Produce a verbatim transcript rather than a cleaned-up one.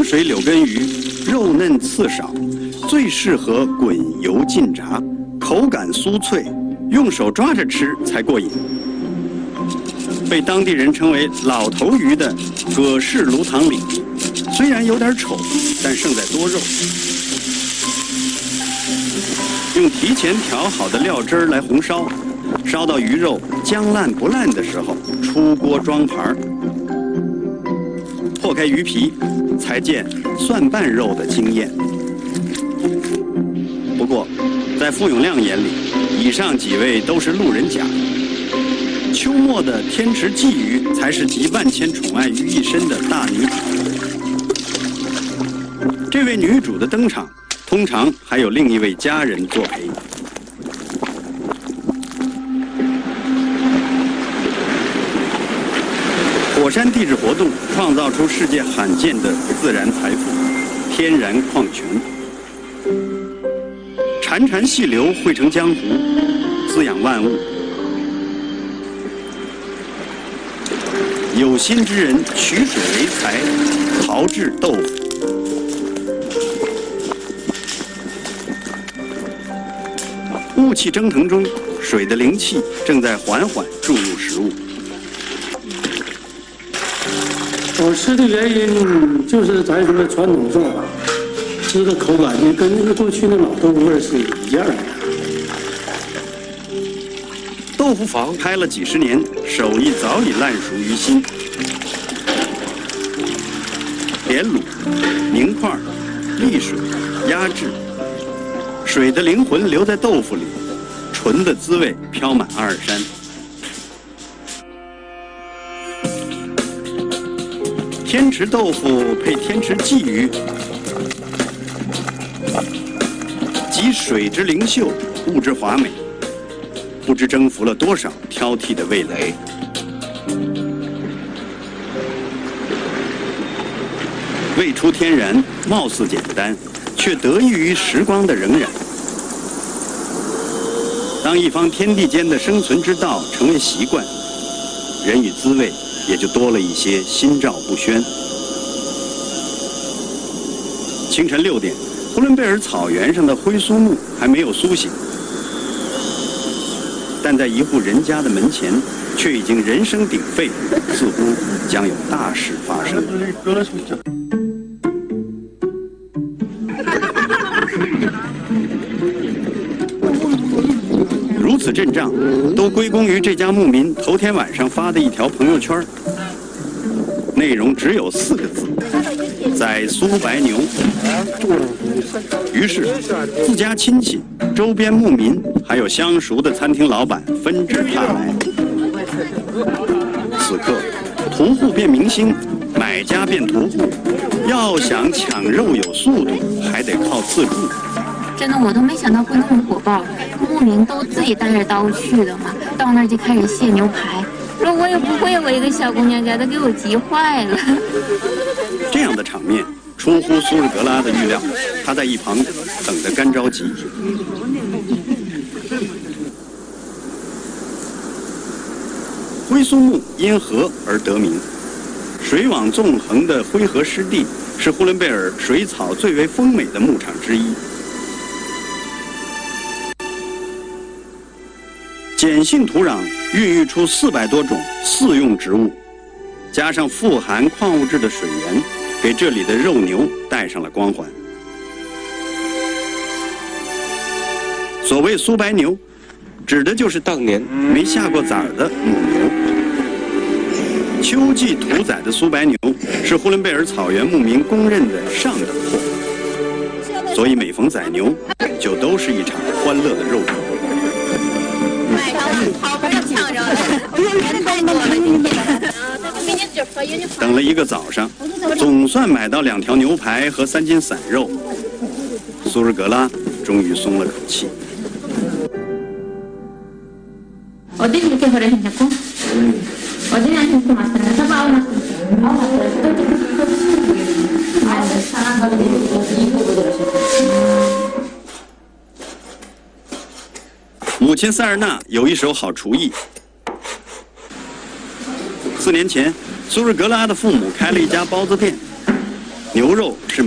水柳根鱼，肉嫩刺少，最适合滚油浸炸，口感酥脆，用手抓着吃才过瘾。被当地人称为“老头鱼”的葛氏芦塘鲢，虽然有点丑，但胜在多肉。用提前调好的料汁儿来红烧，烧到鱼肉将烂不烂的时候，出锅装盘。破开鱼皮，才见蒜瓣肉的惊艳。不过，在傅永亮眼里，以上几位都是路人甲。秋末的天池鲫鱼才是集万千宠爱于一身的大女主。这位女主的登场，通常还有另一位佳人作陪。火山地质活动创造出世界罕见的自然财富——天然矿泉。潺潺细流汇成江湖，滋养万物。有心之人取水为财，炮制豆腐。雾气蒸腾中，水的灵气正在缓缓注入食物。 好吃的原因就是咱说的传统做法，吃的口感呢跟那个过去的老豆腐味是一样的。 豆腐坊开了几十年，手艺早已烂熟于心。连卤、凝块、沥水、压制，水的灵魂留在豆腐里，纯的滋味飘满阿尔山。天池豆腐配天池鲫鱼，集水之灵秀，物之华美，不知征服了多少挑剔的味蕾。味出天然，貌似简单，却得益于时光的荏苒。当一方天地间的生存之道成为习惯，人与滋味也就多了一些心照不宣。清晨六点，呼伦贝尔草原上的灰苏木还没有苏醒，但在一户人家的门前，却已经人声鼎沸，似乎将有大事发生。如此阵仗，都归功于这家牧民头天晚上发的一条朋友圈，内容只有四个字：宰苏白牛。于是，自家亲戚、周边牧民，还有相熟的餐厅老板纷至沓来。此刻，屠户变明星，买家变屠户，要想抢肉有速度，还得靠自助。 真的，我都没想到会那么火爆。牧民都自己带着刀去的嘛，到那儿就开始卸牛排。说我也不会，我一个小姑娘家，都给我急坏了。 这样的场面出乎苏日格拉的预料，他在一旁等得干着急。灰苏木因河而得名，水网纵横的灰河湿地是呼伦贝尔水草最为丰美的牧场之一。碱性土壤孕育出四百多种四用植物，加上富含矿物质的水源，给这里的肉牛带上了光环。所谓苏白牛，指的就是当年没下过崽儿的母牛。秋季屠宰的苏白牛是呼伦贝尔草原牧民公认的上等货，所以每逢宰牛，就都是一场欢乐的肉搏。等了一个早上，总算买到两条牛排和三斤散肉，苏日格拉终于松了口气。母亲塞尔纳有一手好厨艺。四年前，苏日格拉的父母开了一家包子店， 牛肉是